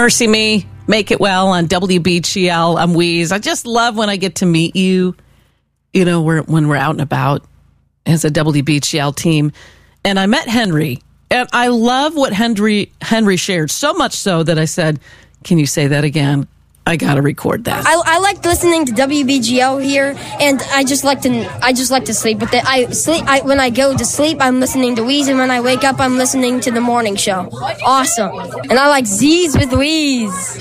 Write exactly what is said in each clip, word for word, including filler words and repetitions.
Mercy Me, Make It Well on W B G L. I'm Weeze. I just love when I get to meet you, you know, we're, when we're out and about as a W B G L team. And I met Henry, and I love what Henry Henry shared, so much so that I said, can you say that again? I got to record that. I, I like listening to W B G L here, and I just like to I just like to sleep. But the, I sleep I, when I go to sleep, I'm listening to Weeze, and when I wake up, I'm listening to the morning show. Awesome, and I like Z's with Weeze.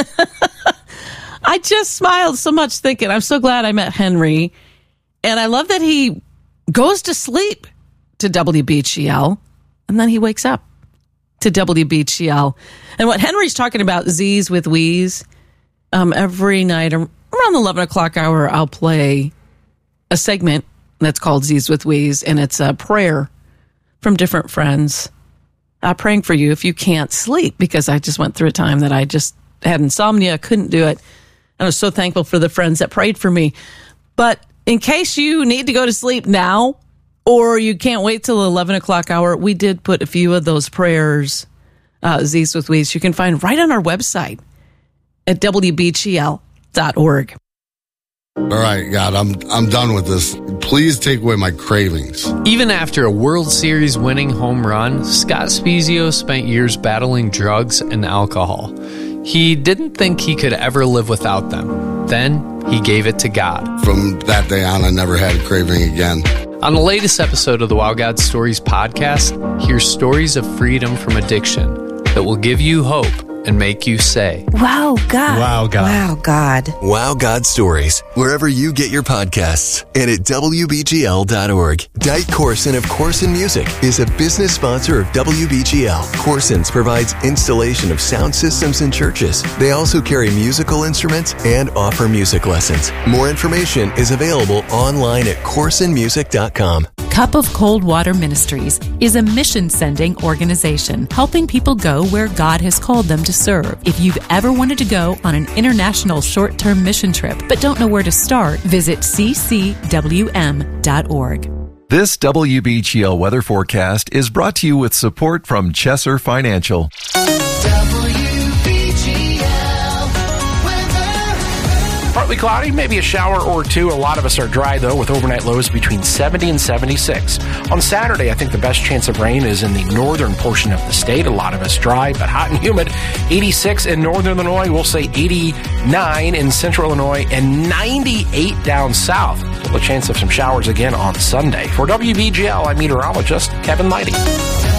I just smiled so much thinking, I'm so glad I met Henry, and I love that he goes to sleep to W B G L, and then he wakes up to W B G L. And what Henry's talking about, Z's with Weeze. Um, every night around the eleven o'clock hour, I'll play a segment that's called Z's with Weeze, and it's a prayer from different friends uh, praying for you if you can't sleep, because I just went through a time that I just had insomnia, couldn't do it. And I was so thankful for the friends that prayed for me. But in case you need to go to sleep now, or you can't wait till the eleven o'clock hour, we did put a few of those prayers, uh, Z's with Weeze, you can find right on our website at W B G L dot org. All right, God, I'm I'm done with this. Please take away my cravings. Even after a World Series winning home run, Scott Spiezio spent years battling drugs and alcohol. He didn't think he could ever live without them. Then he gave it to God. From that day on, I never had a craving again. On the latest episode of the Wow God Stories podcast, hear stories of freedom from addiction that will give you hope and make you say, Wow, God. Wow, God. Wow, God. Wow, God Stories, wherever you get your podcasts, and at W B G L dot org. Dike Corson of Corson Music is a business sponsor of W B G L. Corson's provides installation of sound systems in churches. They also carry musical instruments and offer music lessons. More information is available online at corson music dot com. Cup of Cold Water Ministries is a mission-sending organization helping people go where God has called them to serve. If you've ever wanted to go on an international short-term mission trip but don't know where to start, visit c c w m dot org. This W B G L weather forecast is brought to you with support from Chesser Financial. Partly cloudy, maybe a shower or two. A lot of us are dry, though, with overnight lows between seventy and seventy-six. On Saturday, I think the best chance of rain is in the northern portion of the state. A lot of us dry, but hot and humid. eighty-six in northern Illinois. We'll say eighty-nine in central Illinois and ninety-eight down south. Still a chance of some showers again on Sunday. For W B G L, I'm meteorologist Kevin Leidy.